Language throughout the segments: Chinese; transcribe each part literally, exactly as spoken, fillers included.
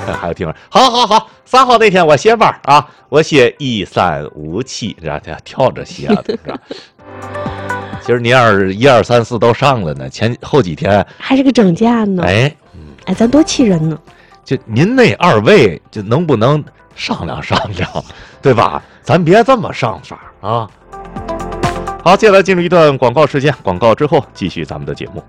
还有听着，好好好，三号那天我歇班啊，我歇一三五七，然后他跳着歇的，是吧？其实你要是一二三四都上了呢，前后几天还是个整假呢。 哎， 哎，咱多气人呢！ 就您那二位就能不能商量商量，对吧？咱别这么上法啊！好，接下来进入一段广告时间，广告之后继续咱们的节目。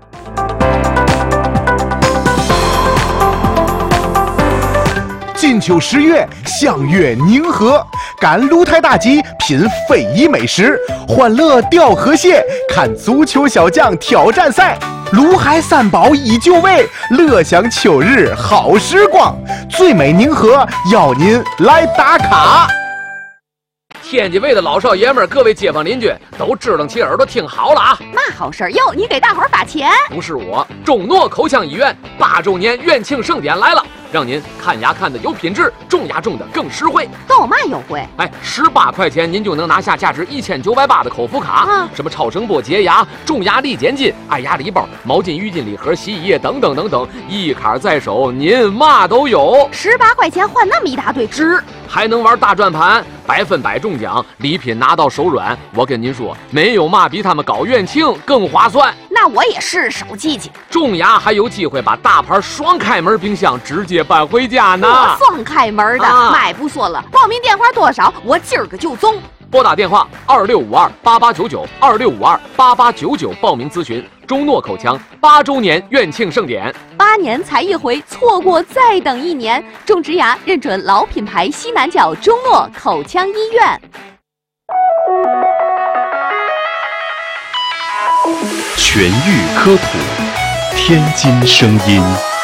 金秋十月，相约宁河，赶鹿台大集，品非遗美食，欢乐钓河蟹，看足球小将挑战赛。卢海三宝依旧味，乐享秋日好时光。最美宁河，邀您来打卡。 天津卫的老少爷们儿，各位街坊邻居都支棱起耳朵听好了啊！ 嘛好事儿哟？你给大伙儿发钱？ 不是我，中诺口腔医院八周年院庆盛典来了，让您看牙看的有品质，种牙种的更实惠。 都有嘛优惠？ 哎，十八块钱您就能拿下价值一千九百八的口服卡， 啊， 什么超声波洁牙、种牙力减筋、爱牙礼包、毛巾、浴巾礼盒、洗衣液等等等等，一卡在手，您嘛都有。 十八块钱换那么一大堆值， 还能玩大转盘，百分百中奖，礼品拿到手软。我跟您说，没有嘛比他们搞院庆更划算。 那我也是手记记。 种牙还有机会把大牌双开门冰箱直接搬回家呢。 双开门的， 啊、 买不说了。报名电话多少？我今儿个就中。 拨打电话二六五二八八九九二六五二八八九九报名咨询中诺口腔八周年院庆盛典。 八年才一回，错过再等一年。种植牙认准老品牌西南角中诺口腔医院。 全域科普，天津声音。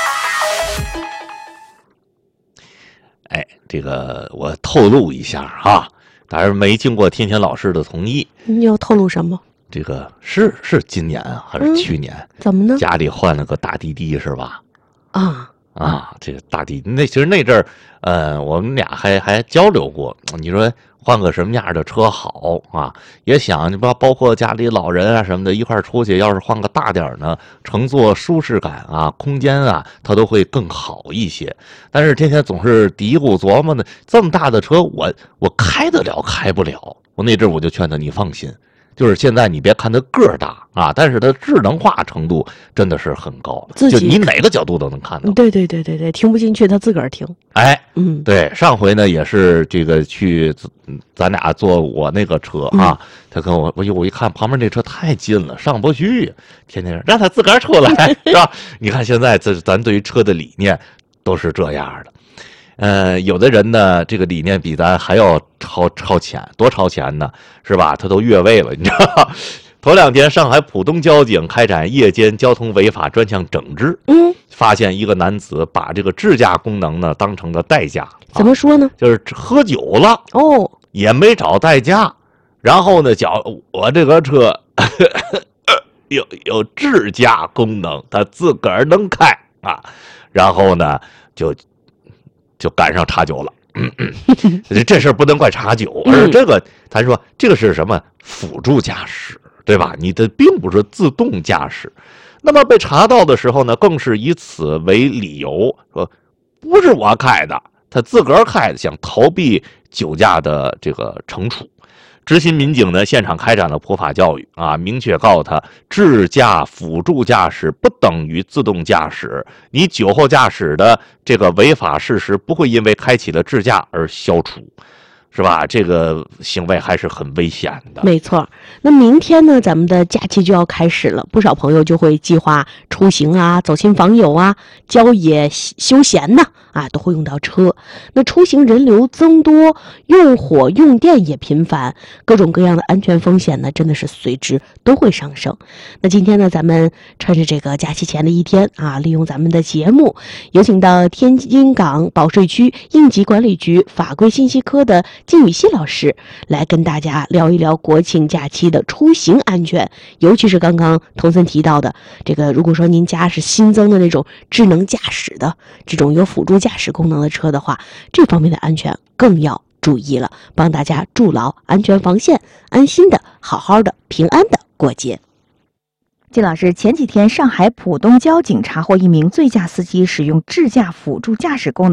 哎，这个我透露一下哈，当然没经过天天老师的同意。 你要透露什么？ 这个是是今年啊，还是去年？ 嗯、怎么呢？ 家里换了个大滴滴是吧？ 啊啊，这个大滴滴，那其实那阵儿，呃，我们俩还还交流过。你说换个什么样的车好啊？也想你包包括家里老人啊什么的，一块儿出去，要是换个大点儿呢，乘坐舒适感啊、空间啊，它都会更好一些。但是天天总是嘀咕琢磨呢，这么大的车，我我开得了，开不了。我那阵儿我就劝他，你放心。就是现在，你别看它个儿大啊，但是它智能化程度真的是很高，就你哪个角度都能看到。 对对对对对，听不进去他自个儿听。 哎， 嗯， 对，上回呢也是这个去，咱俩坐我那个车啊，嗯、他跟我，我我一看旁边这车太近了，上不去，天天让他自个儿出来，是吧？你看现在这咱对于车的理念都是这样的。呃，有的人呢，这个理念比咱还要超超前，多超前呢，是吧？他都越位了，你知道吗？头两天，上海浦东交警开展夜间交通违法专项整治，嗯，发现一个男子把这个智驾功能呢当成了代驾。 怎么说呢？ 啊、就是喝酒了哦， 也没找代驾，然后呢，讲我这个车呵呵有有智驾功能，他自个儿能开啊，然后呢就。就赶上查酒了，嗯嗯、这事儿不能怪查酒，而是这个，他说这个是什么辅助驾驶，对吧？你的并不是自动驾驶。那么被查到的时候呢，更是以此为理由说，不是我开的，他自个儿开的，想逃避酒驾的这个惩处。执勤民警呢，现场开展了普法教育啊，明确告诉他，智驾辅助驾驶不等于自动驾驶，你酒后驾驶的这个违法事实不会因为开启了智驾而消除，是吧？这个行为还是很危险的。 没错。那明天呢，咱们的假期就要开始了，不少朋友就会计划出行啊、走亲访友啊、郊野休闲呢，啊，都会用到车。那出行人流增多，用火用电也频繁，各种各样的安全风险呢，真的是随之都会上升。那今天呢，咱们趁着这个假期前的一天啊，利用咱们的节目，有请到天津港保税区应急管理局法规信息科的金宇熙老师来跟大家聊一聊国庆假期的出行安全，尤其是刚刚童森提到的这个，如果说您家是新增的那种智能驾驶的这种有辅助驾驶功能的车的话，这方面的安全更要注意了，帮大家筑牢安全防线，安心的好好的平安的过节。 金老师，前几天上海浦东交警查获一名醉驾司机使用智驾辅助驾驶功能